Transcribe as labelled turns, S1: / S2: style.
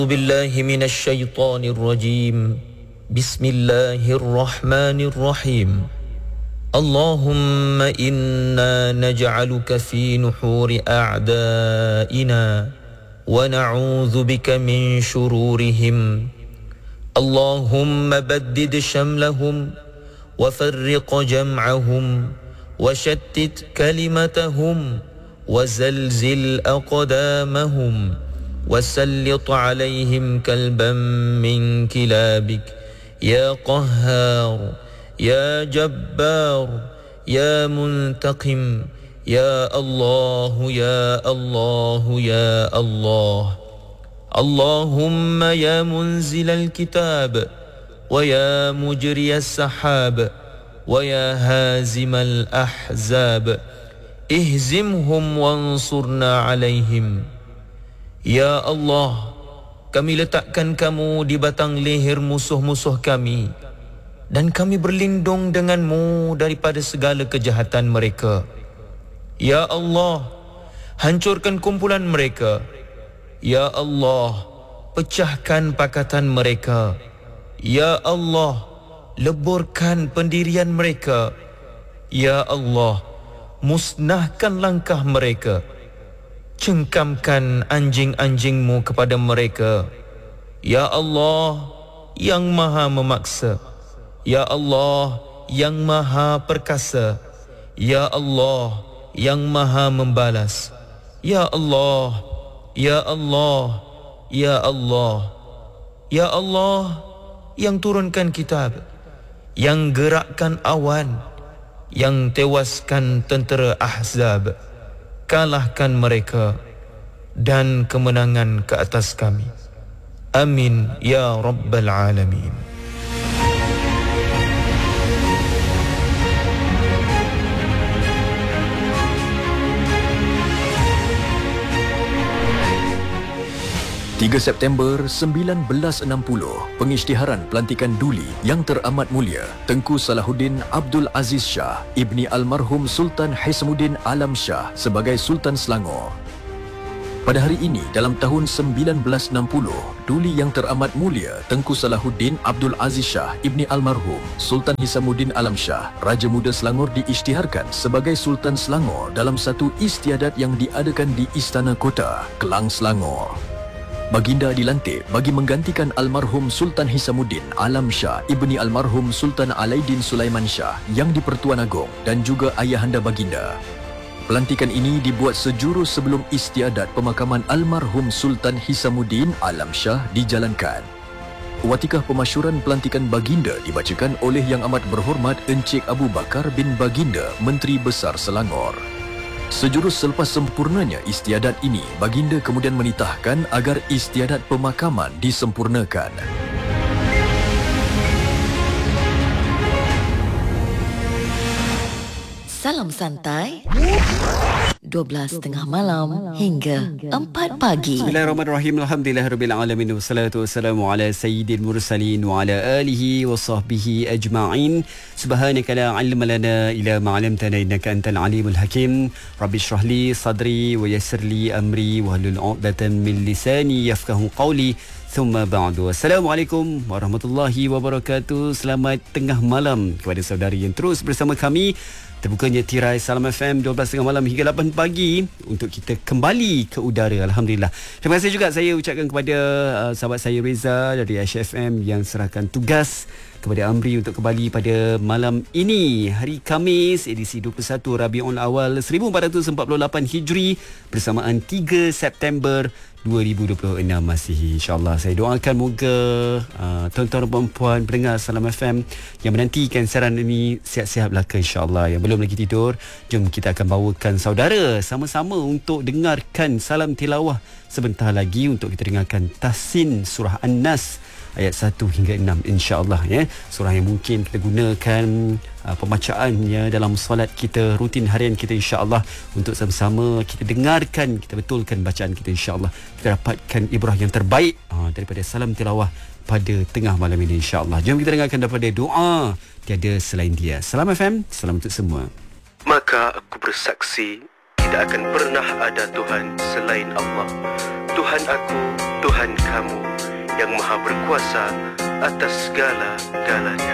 S1: بالله من الشيطان الرجيم بسم الله الرحمن الرحيم اللهم إنا نجعلك في نحور أعدائنا ونعوذ بك من شرورهم اللهم بدد شملهم وفرق جمعهم وشتت كلمتهم وزلزل أقدامهم وسلط عليهم كلبا من كلابك يا قهار يا جبار يا منتقم يا الله يا الله يا الله اللهم يا منزل الكتاب ويا مجري السحاب ويا هازم الأحزاب اهزمهم وانصرنا عليهم. Ya Allah, kami letakkan kamu di batang leher musuh-musuh kami dan kami berlindung denganmu daripada segala kejahatan mereka. Ya Allah, hancurkan kumpulan mereka. Ya Allah, pecahkan pakatan mereka. Ya Allah, leburkan pendirian mereka. Ya Allah, musnahkan langkah mereka. Cengkamkan anjing-anjingmu kepada mereka. Ya Allah, yang maha memaksa. Ya Allah, yang maha perkasa. Ya Allah, yang maha membalas. Ya Allah, Ya Allah, Ya Allah, Ya Allah, yang turunkan kitab, yang gerakkan awan, yang tewaskan tentera Ahzab. Kalahkan mereka dan kemenangan ke atas kami. Amin ya Rabbal Alamin.
S2: 3 September 1960, pengisytiharan pelantikan Duli yang teramat mulia Tengku Salahuddin Abdul Aziz Shah ibni almarhum Sultan Hismuddin Alam Shah sebagai Sultan Selangor. Pada hari ini dalam tahun 1960, Duli yang teramat mulia Tengku Salahuddin Abdul Aziz Shah ibni almarhum Sultan Hismuddin Alam Shah, Raja Muda Selangor, diisytiharkan sebagai Sultan Selangor dalam satu istiadat yang diadakan di Istana Kota, Kelang, Selangor. Baginda dilantik bagi menggantikan almarhum Sultan Hismuddin Alam Shah ibni almarhum Sultan Alaiddin Sulaiman Shah yang di-Pertuan Agong dan juga ayahanda baginda. Pelantikan ini dibuat sejurus sebelum istiadat pemakaman almarhum Sultan Hismuddin Alam Shah dijalankan. Watikah pemasyuran pelantikan baginda dibacakan oleh Yang Amat Berhormat Encik Abu Bakar bin Baginda, Menteri Besar Selangor. Sejurus selepas sempurnanya istiadat ini, baginda kemudian menitahkan agar istiadat pemakaman disempurnakan.
S3: Salam santai 12.30 malam hingga 4 pagi.
S4: Bismillahirrahmanirrahim. Alhamdulillahirabbil alamin wassalatu wassalamu ala sayyidil mursalin wa ala alihi wa sahbihi ajma'in. Subhanaka la ilma lana illa ma 'allamtana innaka antal alimul hakim. Rabbi shrah li sadri wa yassir li amri wahlul 'uqdatam min lisani yafqahu qawli. Thumma ba'du. Assalamualaikum warahmatullahi wabarakatuh. Selamat tengah malam kepada saudari yang terus bersama kami. Terbukanya tirai Salam FM 12.30 malam hingga 8 pagi untuk kita kembali ke udara. Alhamdulillah. Terima kasih juga saya ucapkan kepada sahabat saya Reza dari HFM yang serahkan tugas kepada Amri untuk kembali pada malam ini, hari Khamis, edisi 21 Rabiul Awal 1448 Hijri bersamaan 3 September 2026 Masihi. InsyaAllah saya doakan moga tuan-tuan dan puan pendengar Salam FM yang menantikan siaran ini sihat-sihat belaka insyaAllah. Yang belum lagi tidur, jom kita akan bawakan saudara sama-sama untuk dengarkan salam tilawah sebentar lagi untuk kita dengarkan Tahsin Surah An-Nas ayat 1 hingga 6 insya-Allah ya. Surah yang mungkin kita gunakan pembacaannya dalam solat kita rutin harian kita insya-Allah, untuk sama-sama kita dengarkan, kita betulkan bacaan kita insya-Allah. Kita dapatkan ibrah yang terbaik daripada salam tilawah pada tengah malam ini insya-Allah. Jom kita dengarkan daripada doa tiada selain Dia. Salam FM, salam untuk semua.
S5: Maka aku bersaksi tidak akan pernah ada Tuhan selain Allah. Tuhan aku, Tuhan kamu, yang maha berkuasa atas segala-galanya.